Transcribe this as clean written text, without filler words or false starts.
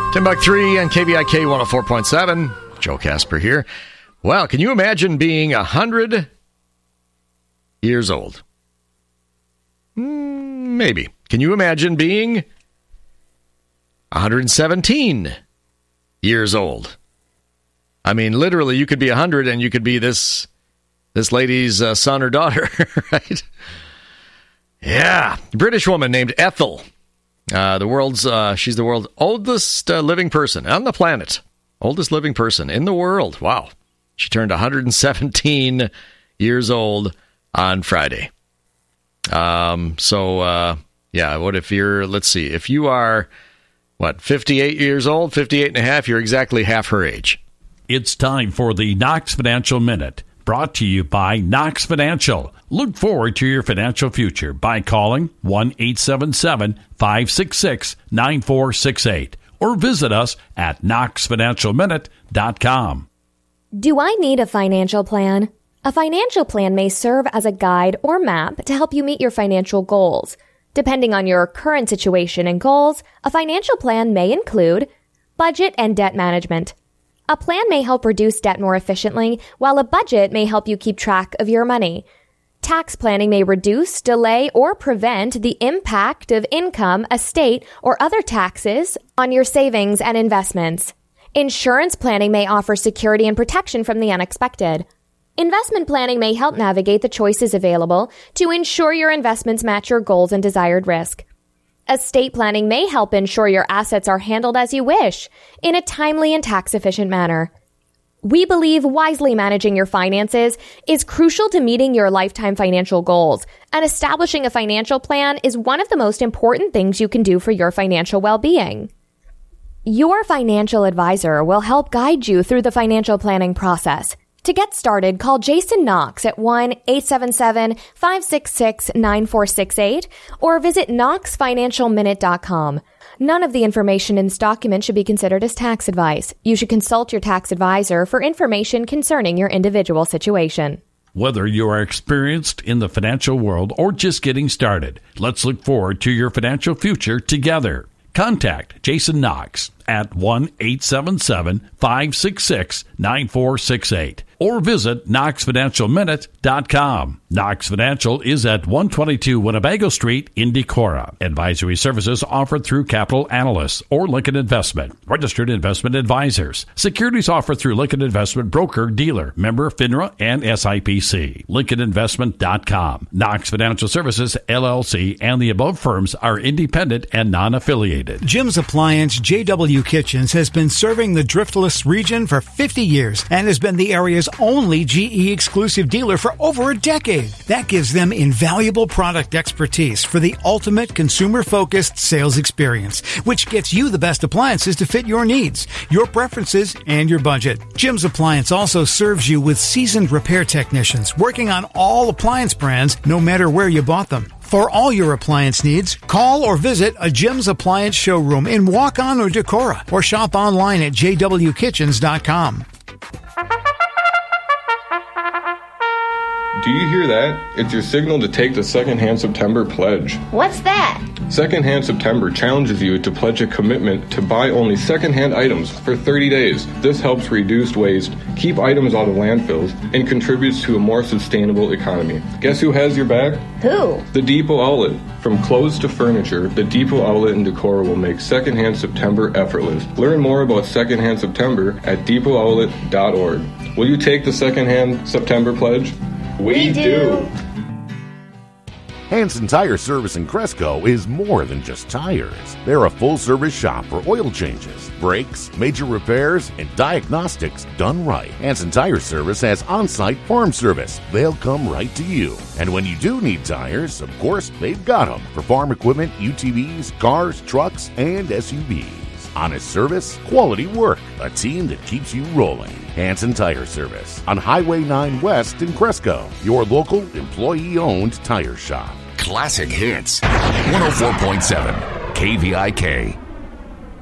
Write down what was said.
10:03 on KVIK 104.7. Joe Casper here. Well, can you imagine being 100 years old? Maybe. Can you imagine being 117 years old? I mean, literally, you could be 100 and you could be this lady's son or daughter, right? Yeah. British woman named Ethel. She's the world's oldest living person on the planet. Oldest living person in the world. Wow. She turned 117 years old on Friday. What if if you are, 58 years old, 58 and a half, you're exactly half her age. It's time for the Knox Financial Minute, brought to you by Knox Financial. Look forward to your financial future by calling 1-877-566-9468 or visit us at knoxfinancialminute.com. Do I need a financial plan? A financial plan may serve as a guide or map to help you meet your financial goals. Depending on your current situation and goals, a financial plan may include budget and debt management. A plan may help reduce debt more efficiently, while a budget may help you keep track of your money. Tax planning may reduce, delay, or prevent the impact of income, estate, or other taxes on your savings and investments. Insurance planning may offer security and protection from the unexpected. Investment planning may help navigate the choices available to ensure your investments match your goals and desired risk. Estate planning may help ensure your assets are handled as you wish, in a timely and tax-efficient manner. We believe wisely managing your finances is crucial to meeting your lifetime financial goals, and establishing a financial plan is one of the most important things you can do for your financial well-being. Your financial advisor will help guide you through the financial planning process. To get started, call Jason Knox at 1-877-566-9468 or visit knoxfinancialminute.com. None of the information in this document should be considered as tax advice. You should consult your tax advisor for information concerning your individual situation. Whether you are experienced in the financial world or just getting started, let's look forward to your financial future together. Contact Jason Knox at 1-877-566-9468 or visit knoxfinancialminute.com. Knox Financial is at 122 Winnebago Street in Decorah. Advisory services offered through Capital Analysts or Lincoln Investment, registered investment advisors. Securities offered through Lincoln Investment Broker Dealer, member FINRA and SIPC. LincolnInvestment.com. Knox Financial Services, LLC, and the above firms are independent and non-affiliated. Jim's Appliance JW Kitchens has been serving the Driftless region for 50 years and has been the area's only GE exclusive dealer for over a decade. That gives them invaluable product expertise for the ultimate consumer-focused sales experience, which gets you the best appliances to fit your needs, your preferences, and your budget. Jim's Appliance also serves you with seasoned repair technicians working on all appliance brands, no matter where you bought them. For all your appliance needs, call or visit a Jim's Appliance showroom in Waukon or Decorah, or shop online at jwkitchens.com. Do you hear that? It's your signal to take the Secondhand September pledge. What's that? Secondhand September challenges you to pledge a commitment to buy only secondhand items for 30 days. This helps reduce waste, keep items out of landfills, and contributes to a more sustainable economy. Guess who has your back? Who? The Depot Outlet. From clothes to furniture, the Depot Outlet in Decorah will make Secondhand September effortless. Learn more about Secondhand September at depotoutlet.org. Will you take the Secondhand September pledge? We do. Hanson Tire Service in Cresco is more than just tires. They're a full-service shop for oil changes, brakes, major repairs, and diagnostics done right. Hanson Tire Service has on-site farm service. They'll come right to you. And when you do need tires, of course, they've got them for farm equipment, UTVs, cars, trucks, and SUVs. Honest service, quality work, a team that keeps you rolling. Hanson Tire Service on Highway 9 West in Cresco, your local employee-owned tire shop. Classic Hits, 104.7 KVIK.